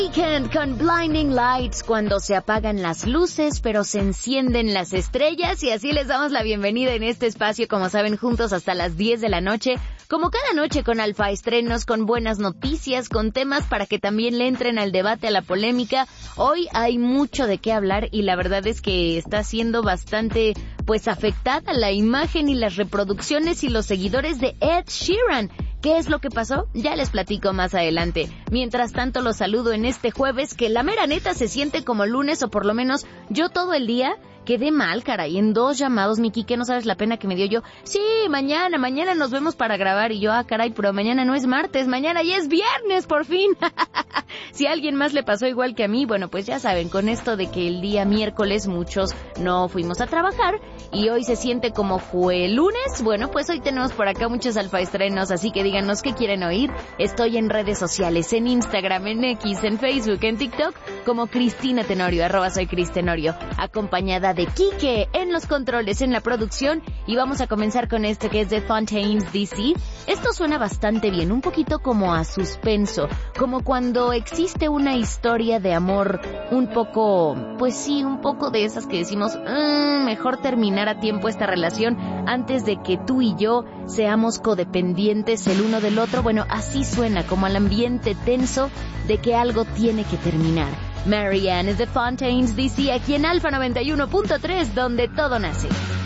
Weekend con Blinding Lights, cuando se apagan las luces pero se encienden las estrellas, y así les damos la bienvenida en este espacio, como saben, juntos hasta las 10 de la noche, como cada noche, con alfaestrenos, con buenas noticias, con temas para que también le entren al debate, a la polémica. Hoy hay mucho de qué hablar y la verdad es que está siendo bastante afectada la imagen y las reproducciones y los seguidores de Ed Sheeran. ¿Qué es lo que pasó? Ya les platico más adelante. Mientras tanto, los saludo en este jueves, que la mera neta se siente como lunes, o por lo menos yo todo el día quedé mal, caray, en 2 llamados, Miki, que no sabes la pena que me dio yo. Sí, mañana nos vemos para grabar, y yo, caray, pero mañana no es martes, mañana ya es viernes, por fin. Si a alguien más le pasó igual que a mí, bueno, pues ya saben, con esto de que el día miércoles muchos no fuimos a trabajar y hoy se siente como fue el lunes, bueno, pues hoy tenemos por acá muchos alfaestrenos, así que díganos qué quieren oír. Estoy en redes sociales, en Instagram, en X, en Facebook, en TikTok, como Cristina Tenorio, @soycristenorio, acompañada de Quique en los controles, en la producción, y vamos a comenzar con esto que es de Fontaines DC. Esto suena bastante bien, un poquito como a suspenso, como cuando existe una historia de amor un poco, pues sí, un poco de esas que decimos, mejor terminar a tiempo esta relación antes de que tú y yo seamos codependientes el uno del otro. Bueno, así suena, como al ambiente tenso de que algo tiene que terminar. Marianne es de Fontaines DC, aquí en Alfa 91.3, donde todo nace.